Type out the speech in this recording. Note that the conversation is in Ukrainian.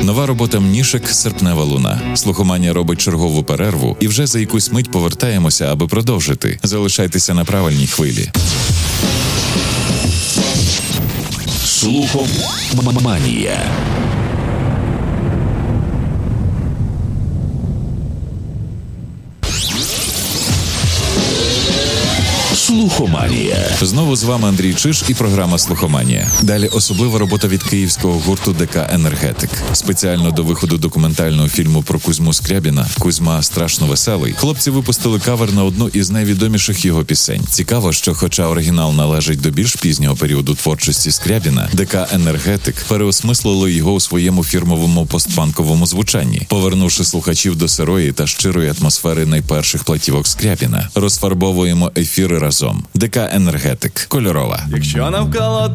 Нова робота Мнішек «Серпнева луна». Слухоманія робить чергову перерву і вже за якусь мить повертаємося, аби продовжити. Залишайтеся на правильній хвилі. Слухоманія. Слухоманія. Знову з вами Андрій Чиж і програма «Слухоманія». Далі особлива робота від київського гурту ДК «Енергетик». Спеціально до виходу документального фільму про Кузьму Скрябіна «Кузьма страшно веселий» хлопці випустили кавер на одну із найвідоміших його пісень. Цікаво, що хоча оригінал належить до більш пізнього періоду творчості Скрябіна, ДК «Енергетик» переосмислило його у своєму фірмовому постпанковому звучанні, повернувши слухачів до сирої та щирої атмосфери найперших платівок Скрябіна. Розфарбовуємо ефіри разом. ДК «Енергетик». Кольорова. Якщо навколо